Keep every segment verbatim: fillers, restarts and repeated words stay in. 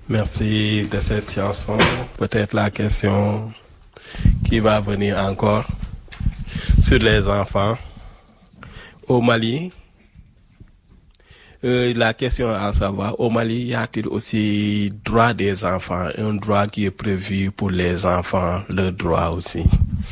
Merci de cette chanson. Peut-être la question qui va venir encore sur les enfants au Mali. Euh, la question à savoir, au Mali, y a-t-il aussi droit des enfants, un droit qui est prévu pour les enfants, le droit aussi?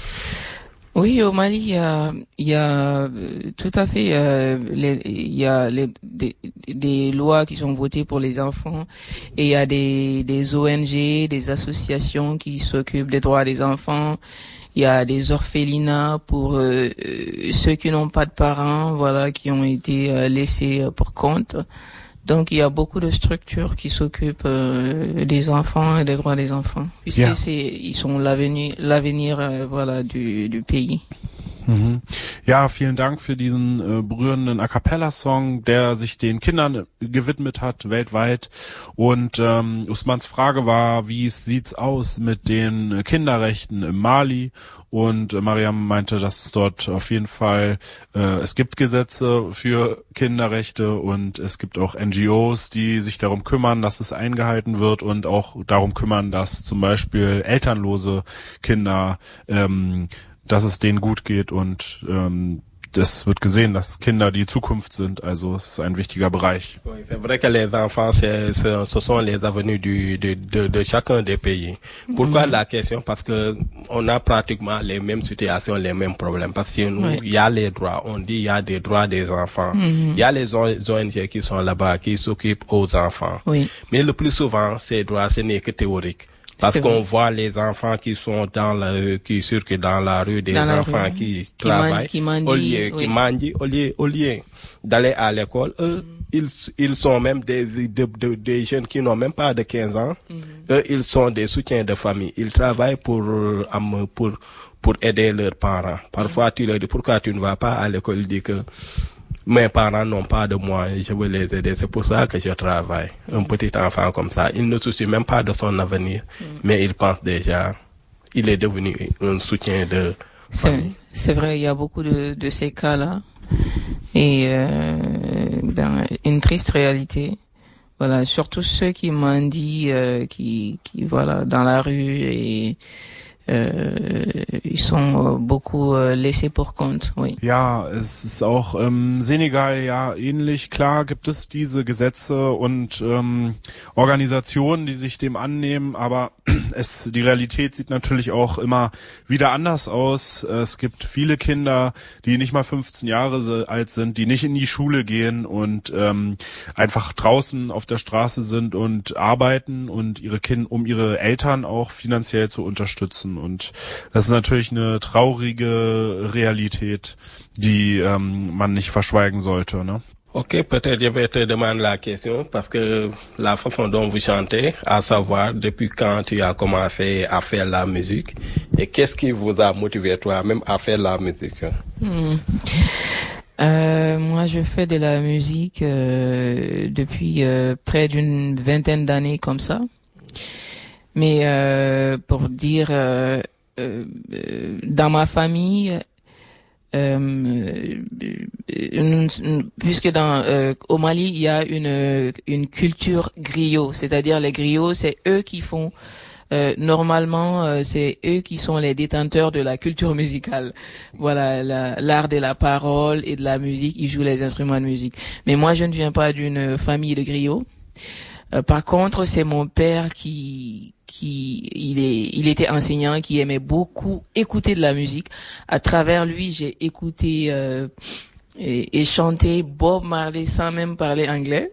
Oui, au Mali, il y a, il y a tout à fait, euh, les, il y a les, des, des lois qui sont votées pour les enfants et il y a des, des O N G, des associations qui s'occupent des droits des enfants. Il y a des orphelinats pour euh, ceux qui n'ont pas de parents, voilà, qui ont été euh, laissés euh, pour compte. Donc il y a beaucoup de structures qui s'occupent euh, des enfants et des droits des enfants, puisque yeah. c'est ils sont l'avenir, l'avenir euh, voilà du du pays. Mhm. Ja, vielen Dank für diesen äh, berührenden A-Cappella-Song, der sich den Kindern gewidmet hat, weltweit. Und ähm, Usmans Frage war, wie sieht's aus mit den Kinderrechten im Mali? Und äh, Mariam meinte, dass es dort auf jeden Fall, äh, es gibt Gesetze für Kinderrechte und es gibt auch N G Os, die sich darum kümmern, dass es eingehalten wird und auch darum kümmern, dass zum Beispiel elternlose Kinder ähm, dass es denen gut geht und ähm, das wird gesehen, dass Kinder die Zukunft sind. Also es ist ein wichtiger Bereich. Oui, c'est vrai que les enfants, c'est, c'est, ce sont les avenirs du, de, de, de chacun des pays. Pourquoi mm-hmm. la question? Parce que on a pratiquement les mêmes situations, les mêmes problèmes. Parce que nous, il oui. y a les droits. On dit il y a des droits des enfants. Il mm-hmm. y a les O N G qui sont là-bas, qui s'occupent aux enfants. Oui. Mais le plus souvent, ces droits, ce n'est que théorique. Parce c'est qu'on vrai. voit les enfants qui sont dans la qui circulent dans la rue, des dans enfants rue. qui, qui travaillent, qui mendient, au lieu, oui. qui mendient, au lieu, au lieu d'aller à l'école, eux, mm. ils, ils sont même des, des, des, des jeunes qui n'ont même pas de quinze ans. Mm. Eux, ils sont des soutiens de famille. Ils travaillent pour, pour, pour aider leurs parents. Parfois, mm. tu leur dis, pourquoi tu ne vas pas à l'école? Ils disent que mes parents n'ont pas de moyens, je veux les aider, c'est pour ça que je travaille. Un petit enfant comme ça, il ne soucie même pas de son avenir, mm. mais il pense déjà, il est devenu un soutien de famille. C'est, c'est vrai, il y a beaucoup de, de ces cas-là, et euh, ben, une triste réalité. Voilà, surtout ceux qui mendient, euh, qui, qui voilà, dans la rue et Äh, ils sont beaucoup äh, laissés pour compte, oui. Ja, es ist auch im Senegal ja ähnlich. Klar gibt es diese Gesetze und ähm, Organisationen, die sich dem annehmen, aber es die Realität sieht natürlich auch immer wieder anders aus. Es gibt viele Kinder, die nicht mal fünfzehn Jahre alt sind, die nicht in die Schule gehen und ähm, einfach draußen auf der Straße sind und arbeiten und ihre Kinder, um ihre Eltern auch finanziell zu unterstützen. Und das ist natürlich eine traurige Realität, die ähm, man nicht verschweigen sollte, ne? Ok, peut-être je vais te demander la question parce que la façon dont vous chantez, à savoir depuis quand tu as commencé à faire la musique et qu'est-ce qui vous a motivé toi-même à faire la musique? Hmm. Euh, moi, je fais de la musique euh, depuis euh, près d'une vingtaine d'années comme ça. Mais euh, pour dire, euh, euh, dans ma famille, euh, puisque dans euh, au Mali il y a une une culture griot, c'est-à-dire les griots, c'est eux qui font euh, normalement euh, c'est eux qui sont les détenteurs de la culture musicale. Voilà, la, l'art de la parole et de la musique, ils jouent les instruments de musique. Mais moi, je ne viens pas d'une famille de griots. Euh, par contre, c'est mon père qui qui il est il était enseignant, qui aimait beaucoup écouter de la musique. À travers lui, j'ai écouté euh, et, et chanté Bob Marley sans même parler anglais.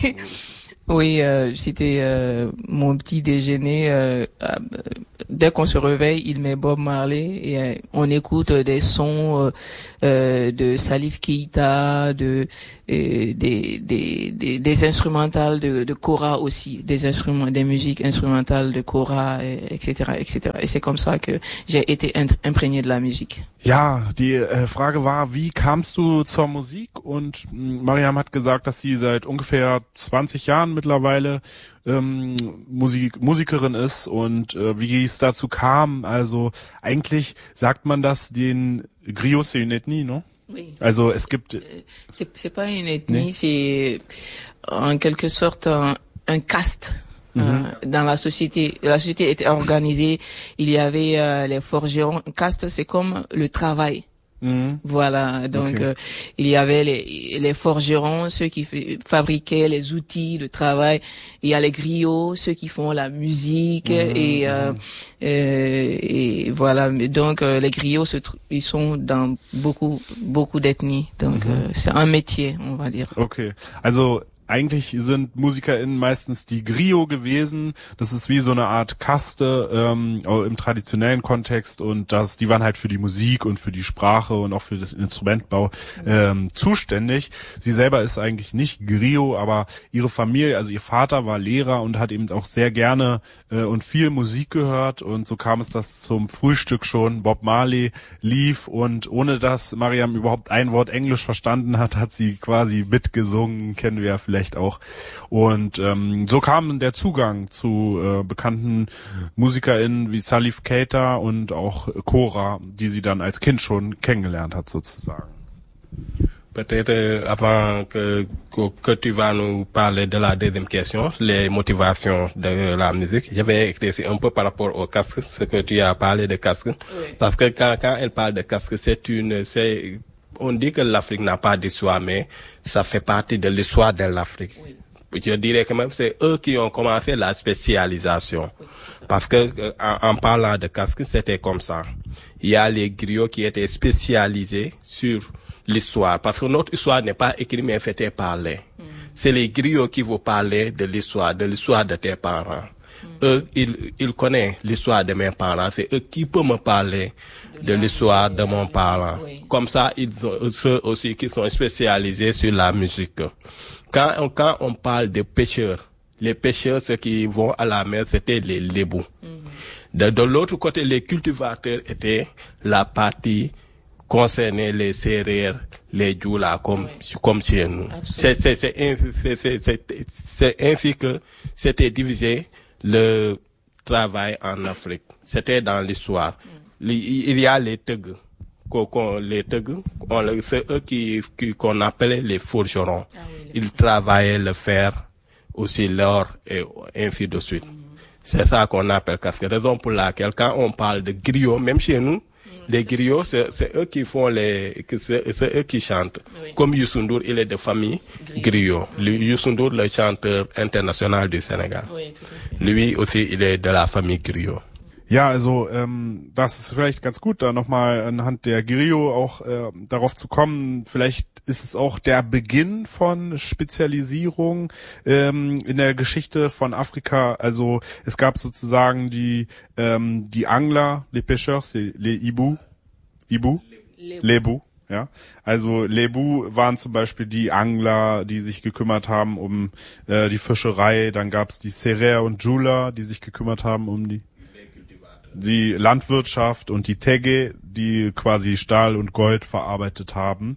Oui, euh, c'était euh, mon petit déjeuner. Euh, euh, dès qu'on se réveille, il met Bob Marley et euh, on écoute des sons euh, euh, de Salif Keita, de euh, des, des des des instrumentales de de kora aussi, des instruments, des musiques instrumentales de kora, et, etc., et cetera. Et c'est comme ça que j'ai été imprégné de la musique. Ja, die äh, Frage war, wie kamst du zur Musik? Und mh, Mariam hat gesagt, dass sie seit ungefähr zwanzig Jahren mittlerweile ähm, Musik, Musikerin ist und äh, wie es dazu kam. Also eigentlich sagt man das den Griot, c'est une ethnie, non? Oui. Also es gibt... C'est, c'est pas une ethnie, nee. C'est en quelque sorte un, un caste. Euh, dans la société, la société était organisée. Il y avait euh, les forgerons. Caste, c'est comme le travail. Mhm. Voilà. Donc, Okay. euh, il y avait les, les forgerons, ceux qui f- fabriquaient les outils de travail. Il y a les griots, ceux qui font la musique Mhm, et, euh, mhm. euh, et voilà. Mais donc, euh, les griots, se tr- ils sont dans beaucoup, beaucoup d'ethnies. Donc, Mhm. euh, c'est un métier, on va dire. Okay, also eigentlich sind MusikerInnen meistens die Griot gewesen. Das ist wie so eine Art Kaste ähm, im traditionellen Kontext und das, die waren halt für die Musik und für die Sprache und auch für das Instrumentbau ähm, zuständig. Sie selber ist eigentlich nicht Griot, aber ihre Familie, also ihr Vater war Lehrer und hat eben auch sehr gerne äh, und viel Musik gehört und so kam es, dass zum Frühstück schon Bob Marley lief und ohne dass Mariam überhaupt ein Wort Englisch verstanden hat, hat sie quasi mitgesungen, kennen wir ja vielleicht auch. Und ähm, so kam der Zugang zu äh, bekannten MusikerInnen wie Salif Keita und auch Cora, die sie dann als Kind schon kennengelernt hat sozusagen. Peut-être euh, avant que, que, que tu vas nous parler de la deuxième question, les motivations de la musique, je vais éclaircir un peu par rapport au casque, ce que tu as parlé de casque. Oui. Parce que quand, quand elle parle de casque, c'est une, c'est, on dit que l'Afrique n'a pas d'histoire, mais ça fait partie de l'histoire de l'Afrique. Oui. Je dirais que même c'est eux qui ont commencé la spécialisation. Oui. Parce que euh, en, en parlant de casque, c'était comme ça. Il y a les griots qui étaient spécialisés sur l'histoire, parce que notre histoire n'est pas écrite mais faite parler. Mm. C'est les griots qui vont parler de l'histoire, de l'histoire de tes parents. Mm. Eux, ils, ils connaissent l'histoire de mes parents, c'est eux qui peuvent me parler de, de l'histoire de mon parent. Oui. Comme ça, ils ont ceux aussi qui sont spécialisés sur la musique. Quand on, quand on parle de pêcheurs, les pêcheurs, ceux qui vont à la mer, c'était les lébous. Mm. De, de l'autre côté, les cultivateurs étaient la partie concernait les Sérères, les Djoula, comme, oui. comme chez nous. C'est, c'est, c'est, c'est, c'est, c'est, c'est ainsi que c'était divisé le travail en Afrique. C'était dans l'histoire. Mm. Il y a les Tegs. Les Tegs, c'est eux qui, qui, qu'on appelait les forgerons. Ah oui, les Ils travaillaient le fer, aussi l'or, et ainsi de suite. Mm. C'est ça qu'on appelle casque. Raison pour laquelle, quand on parle de griot, même chez nous, les griots, c'est, c'est eux qui font les, c'est, c'est eux qui chantent. Oui. Comme Youssou N'Dour, il est de famille griot. Lui, Youssou N'Dour, le chanteur international du Sénégal. Oui, tout à fait. Lui aussi, il est de la famille griot. Ja, also ähm, das ist vielleicht ganz gut, da nochmal anhand der Griot auch äh, darauf zu kommen. Vielleicht ist es auch der Beginn von Spezialisierung ähm, in der Geschichte von Afrika. Also es gab sozusagen die ähm, die Angler, les pêcheurs, les Ibu, Ibu, Lebu. Ja, also Lebu waren zum Beispiel die Angler, die sich gekümmert haben um äh, die Fischerei. Dann gab es die Serer und Djoula, die sich gekümmert haben um die die Landwirtschaft und die Tege, die quasi Stahl und Gold verarbeitet haben.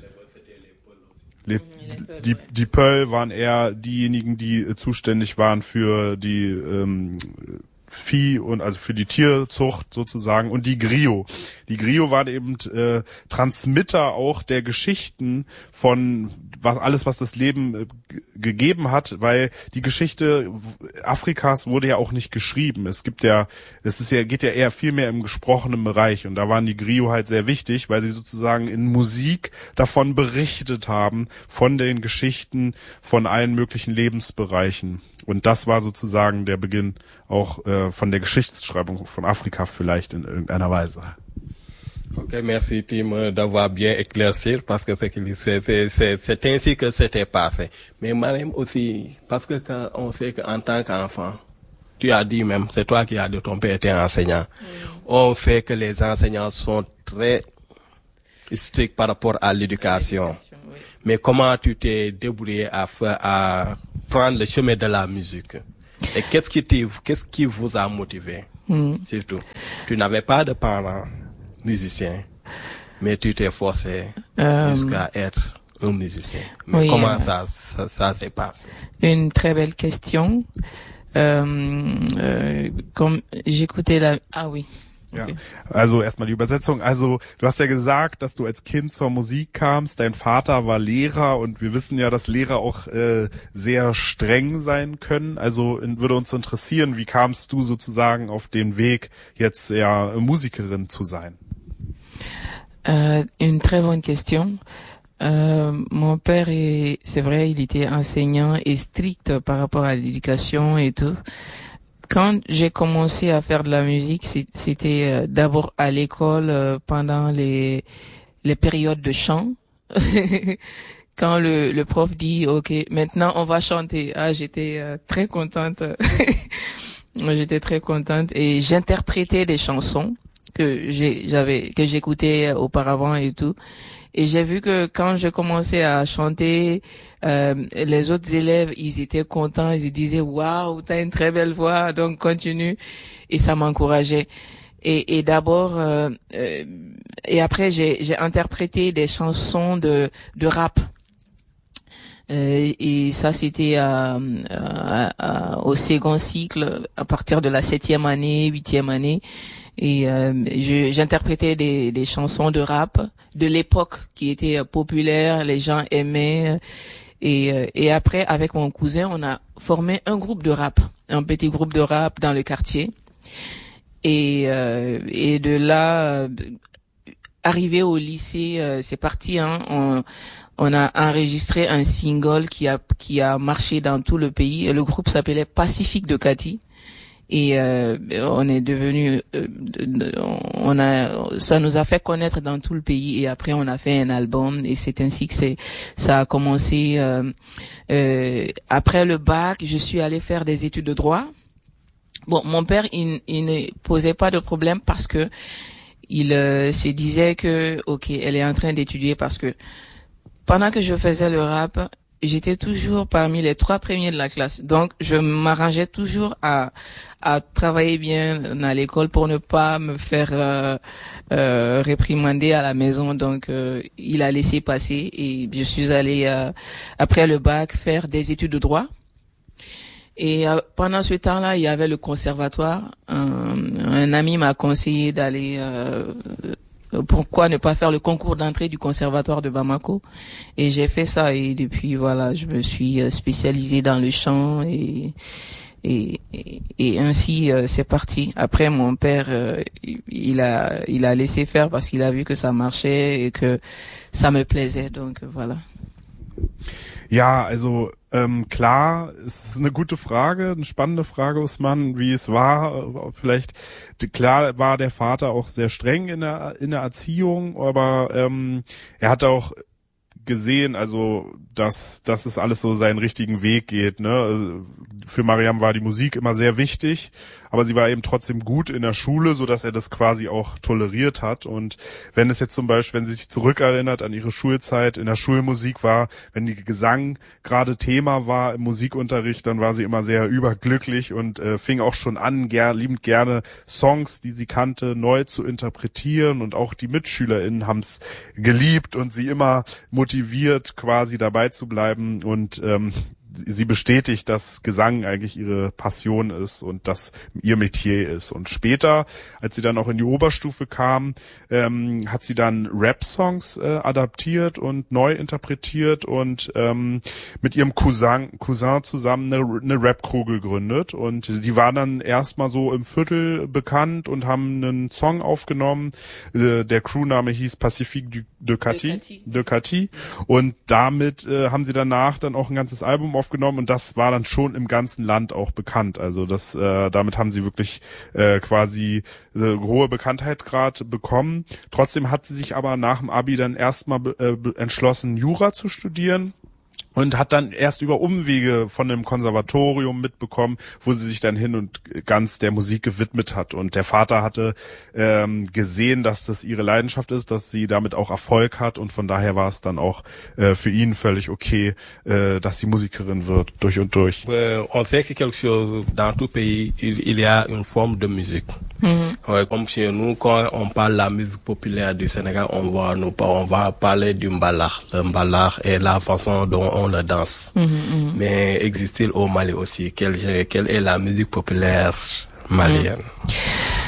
Die, die, die Peul waren eher diejenigen, die zuständig waren für die ähm, Vieh und also für die Tierzucht sozusagen und die Griot. Die Griot waren eben äh, Transmitter auch der Geschichten von was alles, was das Leben äh, gegeben hat, weil die Geschichte Afrikas wurde ja auch nicht geschrieben. Es gibt ja, es ist ja, geht ja eher viel mehr im gesprochenen Bereich und da waren die Griot halt sehr wichtig, weil sie sozusagen in Musik davon berichtet haben, von den Geschichten, von allen möglichen Lebensbereichen. Und das war sozusagen der Beginn auch äh, von der Geschichtsschreibung von Afrika vielleicht in irgendeiner Weise. Ok, merci Tim d'avoir bien éclairci parce que c'est, c'est, c'est, c'est ainsi que c'était passé. Mais moi-même aussi, parce que quand on sait qu'en tant qu'enfant, tu as dit même, c'est toi qui as dit ton père était enseignant, mm. on sait que les enseignants sont très stricts par rapport à l'éducation. l'éducation oui. Mais comment tu t'es débrouillé à faire, à prendre le chemin de la musique? Et qu'est-ce qui t'est, qu'est-ce qui vous a motivé? Mm. Surtout. Tu n'avais pas de parents musicien, mais tu t'es forcé euh, jusqu'à être un musicien. Mais oui, comment ça, ça, ça s'est passé? Une très belle question. Euh, euh, comme j'écoutais la, ah oui, Ja, Okay. also erstmal die Übersetzung. Also du hast ja gesagt, dass du als Kind zur Musik kamst. Dein Vater war Lehrer und wir wissen ja, dass Lehrer auch äh, sehr streng sein können. Also in, würde uns interessieren, wie kamst du sozusagen auf den Weg, jetzt ja Musikerin zu sein? Euh, une très bonne question. Euh, mon père est, c'est vrai, il était enseignant et strict par rapport à l'éducation et tout. Quand j'ai commencé à faire de la musique, c'était euh, d'abord à l'école euh, pendant les les périodes de chant. Quand le le prof dit OK, maintenant on va chanter. Ah, j'étais euh, très contente. J'étais très contente et j'interprétais des chansons que j'ai j'avais que j'écoutais auparavant et tout. Et j'ai vu que quand je commençais à chanter, euh, les autres élèves, ils étaient contents, ils disaient waouh, t'as une très belle voix, donc continue. Et ça m'encourageait. Et, et d'abord, euh, euh, et après j'ai j'ai interprété des chansons de de rap. Euh, et ça c'était à, à, à, au second cycle, à partir de la septième année, huitième année. Et euh, je, j'interprétais des, des chansons de rap de l'époque qui étaient populaires, les gens aimaient. Et, et après, avec mon cousin, on a formé un groupe de rap, un petit groupe de rap dans le quartier. Et, euh, et de là, arrivé au lycée, euh, c'est parti. Hein, on, on a enregistré un single qui a qui a marché dans tout le pays. Et le groupe s'appelait Pacifique de Cathy. Et euh, on est devenu, euh, on a, ça nous a fait connaître dans tout le pays. Et après, on a fait un album. Et c'est ainsi que c'est, ça a commencé. Euh, euh, après le bac, je suis allée faire des études de droit. Bon, mon père, il, il ne posait pas de problème parce que il euh, se disait que, ok, elle est en train d'étudier parce que pendant que je faisais le rap, j'étais toujours parmi les trois premiers de la classe. Donc, je m'arrangeais toujours à à travailler bien à l'école pour ne pas me faire euh, euh, réprimander à la maison. Donc, euh, il a laissé passer et je suis allée, euh, après le bac, faire des études de droit. Et euh, pendant ce temps-là, il y avait le conservatoire. Un, un ami m'a conseillé d'aller... Euh, pourquoi ne pas faire le concours d'entrée du conservatoire de Bamako. Et j'ai fait ça et depuis, voilà, je me suis spécialisée dans le chant et et, et, et ainsi euh, c'est parti. Après, mon père, euh, il a il a laissé faire parce qu'il a vu que ça marchait et que ça me plaisait. Donc voilà. Ja, also ähm, klar, es ist eine gute Frage, eine spannende Frage, Usman, wie es war. Vielleicht, klar war der Vater auch sehr streng in der in der Erziehung, aber ähm, er hat auch gesehen, also dass dass es alles so seinen richtigen Weg geht. Ne? Also, für Mariam war die Musik immer sehr wichtig, aber sie war eben trotzdem gut in der Schule, so dass er das quasi auch toleriert hat. Und wenn es jetzt zum Beispiel, wenn sie sich zurückerinnert an ihre Schulzeit, in der Schulmusik war, wenn die Gesang gerade Thema war im Musikunterricht, dann war sie immer sehr überglücklich und äh, fing auch schon an, ger- liebend gerne Songs, die sie kannte, neu zu interpretieren. Und auch die MitschülerInnen haben es geliebt und sie immer motiviert, quasi dabei zu bleiben. Und ähm, sie bestätigt, dass Gesang eigentlich ihre Passion ist und das ihr Metier ist. Und später, als sie dann auch in die Oberstufe kam, ähm, hat sie dann Rap-Songs äh, adaptiert und neu interpretiert und ähm, mit ihrem Cousin, Cousin zusammen eine, eine Rap-Crew gegründet. Und die waren dann erstmal so im Viertel bekannt und haben einen Song aufgenommen. Äh, der Crewname hieß Pacifique de Cathy. De Cathy. Und damit äh, haben sie danach dann auch ein ganzes Album aufgenommen und das war dann schon im ganzen Land auch bekannt. Also das, äh, damit haben sie wirklich äh, quasi äh, hohe Bekanntheit gerade bekommen. Trotzdem hat sie sich aber nach dem Abi dann erstmal äh, entschlossen, Jura zu studieren. Und hat dann erst über Umwege von einem Konservatorium mitbekommen, wo sie sich dann hin und ganz der Musik gewidmet hat. Und der Vater hatte ähm, gesehen, dass das ihre Leidenschaft ist, dass sie damit auch Erfolg hat. Und von daher war es dann auch äh, für ihn völlig okay, äh, dass sie Musikerin wird, durch und durch. Euh, on sait que quelque chose, dans tout pays, il, il y a une forme de musique. Mm-hmm. Ouais, comme chez nous, quand on parle de la musique populaire du Sénégal, on va, nous, on va parler du mbalakh. Le mbalakh est la façon dont on le danse. Mm-hmm. Mais existe-t-il au Mali aussi? Quelle, quelle est la musique populaire malienne? Mm.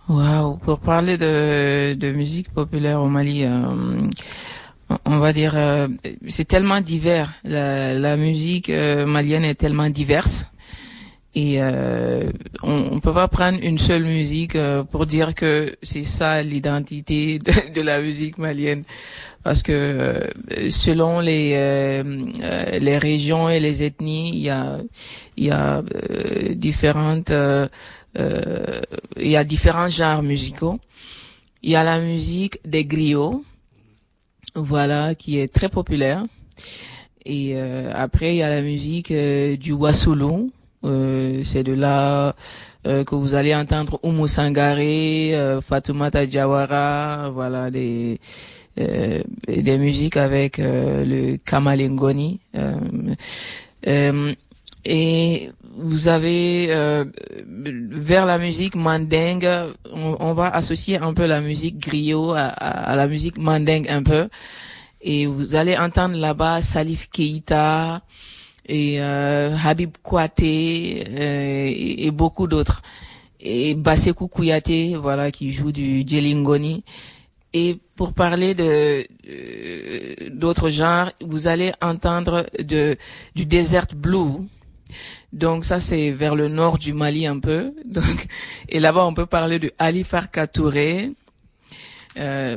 Waouh, pour parler de, de musique populaire au Mali, euh, on va dire, euh, c'est tellement divers. La, la musique euh, malienne est tellement diverse. Et euh, on, on peut pas prendre une seule musique euh, pour dire que c'est ça l'identité de, de la musique malienne, parce que euh, selon les euh, euh, les régions et les ethnies, il y a il y a euh, différentes euh, euh, il y a différents genres musicaux. Il y a la musique des griots, voilà, qui est très populaire. Et euh, après il y a la musique euh, du wassoulou. Euh, c'est de là euh, que vous allez entendre Oumou Sangaré, euh, Fatoumata Diawara, voilà, des euh, des musiques avec euh, le Kamalengoni. Euh, euh, et vous avez euh, vers la musique mandingue, on, on va associer un peu la musique griot à, à, à la musique mandingue un peu. Et vous allez entendre là-bas Salif Keïta et euh, Habib Kouyaté euh, et, et beaucoup d'autres, et Bassekou Kouyaté, voilà, qui joue du djelingoni. Et pour parler de euh, d'autres genres, vous allez entendre de du desert blue. Donc ça, c'est vers le nord du Mali un peu. Donc, et là-bas on peut parler de Ali Farka Touré, euh,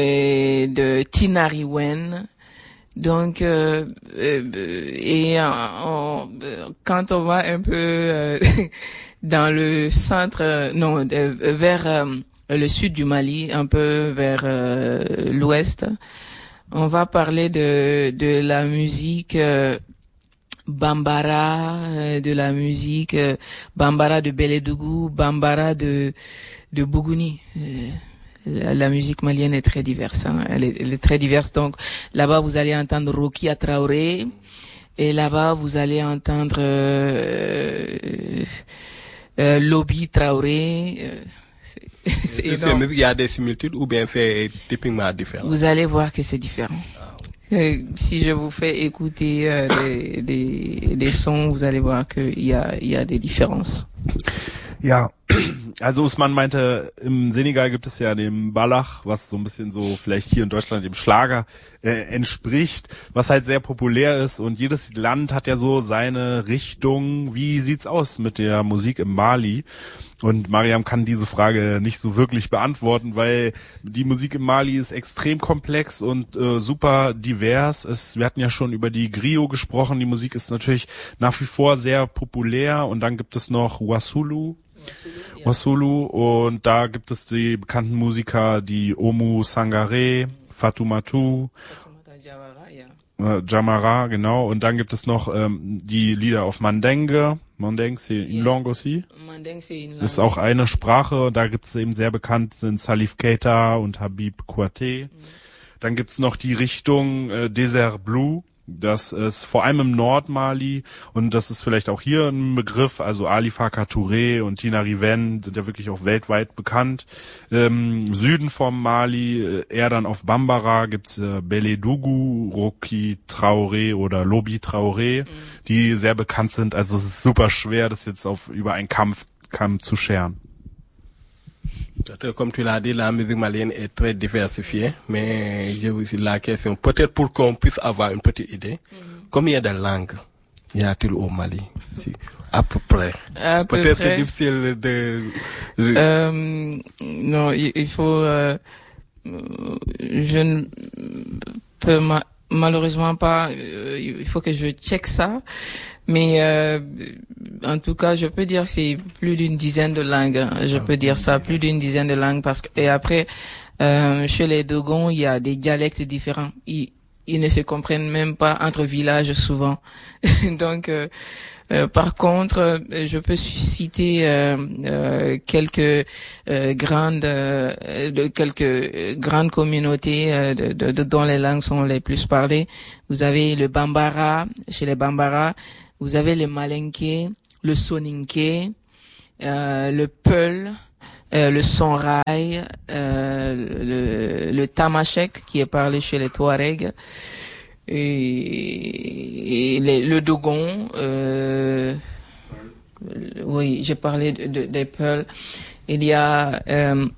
et de Tinari Wen. Donc, euh, euh, et euh, on, quand on va un peu euh, dans le centre, euh, non, euh, vers euh, le sud du Mali, un peu vers euh, l'ouest, on va parler de de la musique euh, bambara, euh, de la musique euh, bambara de Beledougou, bambara de de Bougouni. Euh, La, la musique malienne est très diverse, hein. Elle est, elle est très diverse. Donc là-bas vous allez entendre Rokia Traoré, et là-bas vous allez entendre euh, euh, Lobi Traoré. Euh, c'est, c'est c'est, il y a des similitudes ou bien c'est typiquement différent? Vous allez voir que c'est différent. Euh, si je vous fais écouter euh, des, des, des sons, vous allez voir qu'il y a, il y a des différences. Ja, also Usman meinte, im Senegal gibt es ja den Balach, was so ein bisschen so vielleicht hier in Deutschland dem Schlager äh, entspricht, was halt sehr populär ist, und jedes Land hat ja so seine Richtung. Wie sieht's aus mit der Musik im Mali? Und Mariam kann diese Frage nicht so wirklich beantworten, weil die Musik im Mali ist extrem komplex und äh, super divers. Es, wir hatten ja schon über die Griot gesprochen. Die Musik ist natürlich nach wie vor sehr populär. Und dann gibt es noch Wassoulou. Wassoulou, und da gibt es die bekannten Musiker, die Oumou Sangaré, Fatoumata äh, Jamara, genau. Und dann gibt es noch ähm, die Lieder auf Mandingue. Mandingue, c'est une langue aussi. Mandingue, c'est une langue. Ist auch eine Sprache. Da gibt es eben sehr bekannt sind Salif Keita und Habib Kouyaté. Mhm. Dann gibt's noch die Richtung äh, Desert Blue. Das ist vor allem im Nordmali, und das ist vielleicht auch hier ein Begriff. Also Ali Farka Touré und Tinari Wen sind ja wirklich auch weltweit bekannt. Ähm, Süden vom Mali, eher dann auf Bambara, gibt's äh, Beledougou, Roki Traoré oder Lobi Traoré, mhm. die sehr bekannt sind. Also es ist super schwer, das jetzt auf über einen Kampf, Kampf zu scheren. Comme tu l'as dit, la musique malienne est très diversifiée, mais j'ai aussi la question, peut-être pour qu'on puisse avoir une petite idée, mm-hmm. combien de langues y a-t-il au Mali? Si, à peu près. À peu peut-être près. C'est difficile de... Euh, non, il, il faut... Euh, je ne peux ma, malheureusement pas... Euh, il faut que je check ça. Mais euh, en tout cas, je peux dire que c'est plus d'une dizaine de langues. Hein. Je peux dire ça, plus d'une dizaine de langues, parce que et après, euh, chez les Dogons, il y a des dialectes différents. Ils, ils ne se comprennent même pas entre villages souvent. Donc, euh, euh, par contre, je peux citer euh, euh, quelques euh, grandes, euh, de quelques grandes communautés euh, de, de, de, dont les langues sont les plus parlées. Vous avez le Bambara, chez les Bambara. Vous avez le Malinké, le Soninké, euh, le Peul, euh, le Sonrail, euh, le, le Tamashek qui est parlé chez les Touaregs, et, et les, le Dogon. Euh, oui, j'ai parlé de, de, des Peuls. il y a euh,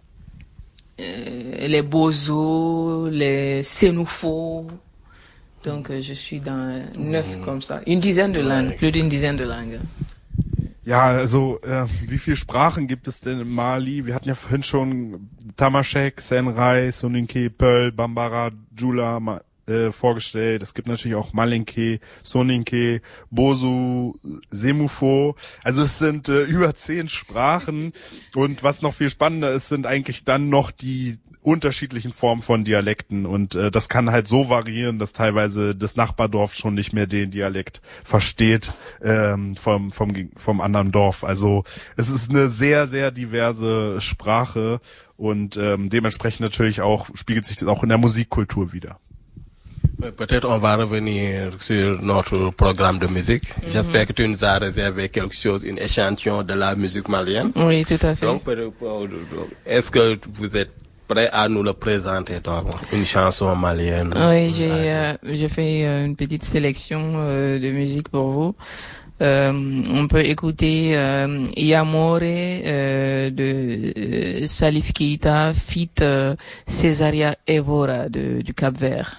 euh, les Bozo, les Sénoufo. Donc euh, je suis dans neuf mmh. comme ça, une dizaine de langues, plus d'une dizaine de langues. Ja, also äh, wie viele Sprachen gibt es denn in Mali? Wir hatten ja vorhin schon Tamashek, Senrai, Soninke, Peul, Bambara, Jula äh, vorgestellt. Es gibt natürlich auch Malinke, Soninke, Bozu, Semufo. Also es sind äh, über zehn Sprachen. Und was noch viel spannender ist, sind eigentlich dann noch die unterschiedlichen Formen von Dialekten und äh, das kann halt so variieren, dass teilweise das Nachbardorf schon nicht mehr den Dialekt versteht ähm, vom vom vom anderen Dorf. Also es ist eine sehr sehr diverse Sprache und ähm, dementsprechend natürlich auch spiegelt sich das auch in der Musikkultur wider. Peut-être on va revenir sur notre programme de musique. Mm-hmm. J'espère que tu nous as réservé quelque chose, une échantillon de la musique malienne. Oui, tout à fait. Donc, est-ce que vous êtes prêt à nous le présenter, donc, une chanson malienne? Oui, j'ai, euh, j'ai fait euh, une petite sélection euh, de musique pour vous. Euh, on peut écouter euh, Yamore euh, de euh, Salif Keita, feat euh, Césaria Evora de, du Cap-Vert.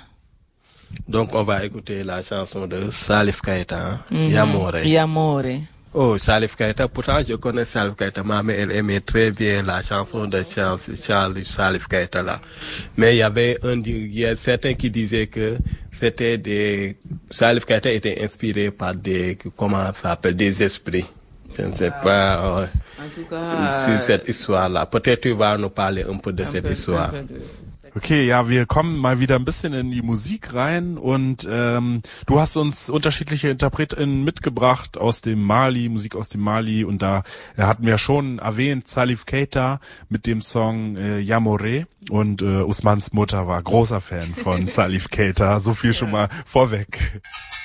Donc on va écouter la chanson de Salif Keita, hein? Mm-hmm. Yamore. Yamore. Oh, Salif Keita, pourtant je connais Salif Keita, mais elle aimait très bien la chanson de Charles, Charles Salif Keita là. Mais il y avait un, il y a certains qui disaient que c'était des, Salif Keita était inspiré par des, comment ça s'appelle, des esprits. Je ne sais pas, euh, en tout cas, sur cette histoire-là. Peut-être tu vas nous parler un peu de un cette peu, histoire. Un peu de... Okay, ja, wir kommen mal wieder ein bisschen in die Musik rein und ähm, du hast uns unterschiedliche InterpretInnen mitgebracht aus dem Mali, Musik aus dem Mali und da äh, hatten wir schon erwähnt Salif Keita mit dem Song äh, Yamore und äh, Usmans Mutter war großer Fan von Salif Keita, so viel schon mal vorweg.